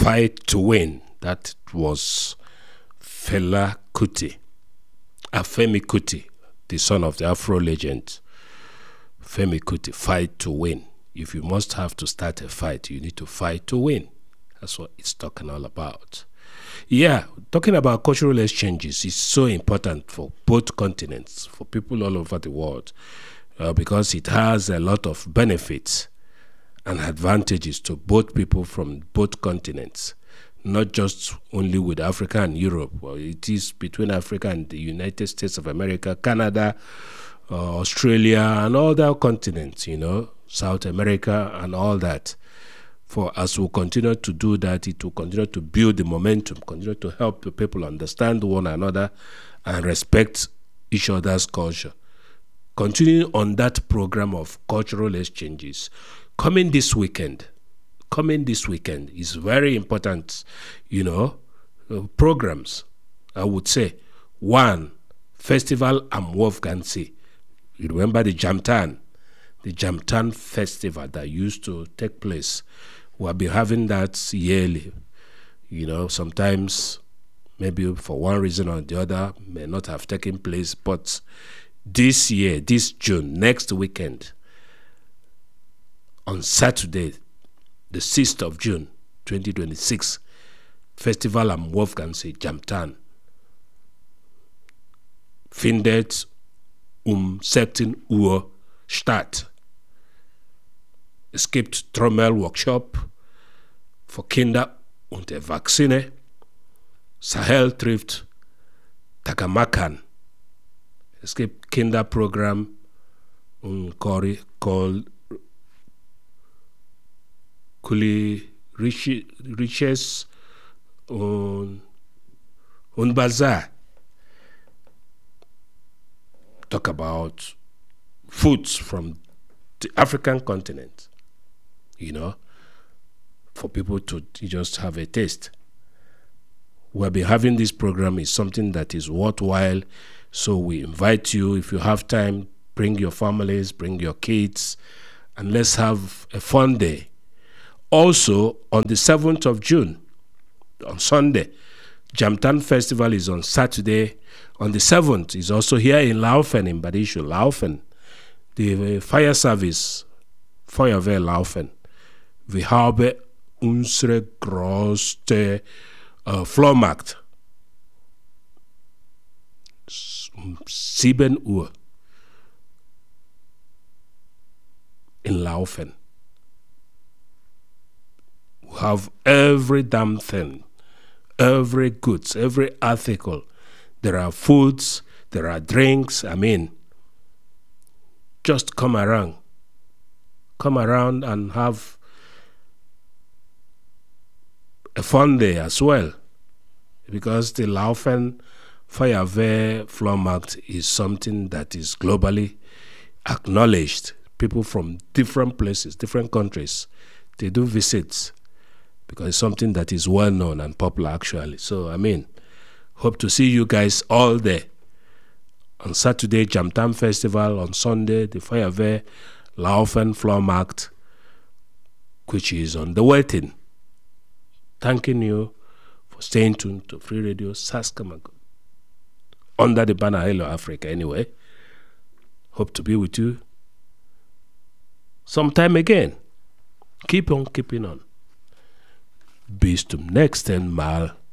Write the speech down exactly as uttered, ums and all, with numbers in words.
Fight to Win. That was Fela Kuti, Femi Kuti, the son of the Afro legend. Femi Kuti, Fight to Win. If you must have to start a fight, you need to fight to win. That's what it's talking all about. Yeah, talking about cultural exchanges is so important for both continents, for people all over the world, uh, because it has a lot of benefits and advantages to both people from both continents, not just only with Africa and Europe. Well, it is between Africa and the United States of America, Canada, uh, Australia, and all the continents, you know, South America and all that. For as we continue to do that, it will continue to build the momentum, continue to help the people understand one another and respect each other's culture. Continuing on that program of cultural exchanges, coming this weekend, coming this weekend is very important, you know, uh, programs, I would say. One, Festival am Wolfgangsee. You remember the Jamtan, the Jamtan festival that used to take place. We'll be having that yearly. You know, sometimes maybe for one reason or the other may not have taken place, but this year, this June, next weekend, on Saturday, the sixth of June, twenty twenty-six, Festival am Wolfgangsee Jamtan findet um sechzehn Uhr statt. Es gibt Trommelworkshop für Kinder und Erwachsene. Sahel trifft Takamakan. Es gibt Kinderprogramm und Kori called Kuli Riches und, und Bazaar. Talk about foods from the African continent, you know, for people to just have a taste. We'll be having this program is something that is worthwhile, so we invite you, if you have time, bring your families, bring your kids, and let's have a fun day. Also, on the seventh of June, on Sunday, Jamtan Festival is on Saturday. On the seventh is also here in Laufen, in Badishu, Laufen. The fire service, Feuerwehr Laufen. Wir haben unsere größte uh, Flohmarkt. Um sieben Uhr in Laufen. We have every damn thing, every goods, every article. There are foods, there are drinks. I mean, just come around. Come around and have a fun day as well. Because the Laufen Feuerwehr Flohmarkt is something that is globally acknowledged. People from different places, different countries, they do visits because it's something that is well known and popular actually. So, I mean, hope to see you guys all there. On Saturday, Jamtan Festival. On Sunday, the Feuerwehr Laufen Flohmarkt, which is on the waiting. Thanking you for staying tuned to Free Radio Saskamagon. Under the banner Hello Africa anyway. Hope to be with you sometime again. Keep on keeping on. Bis zum nächsten Mal.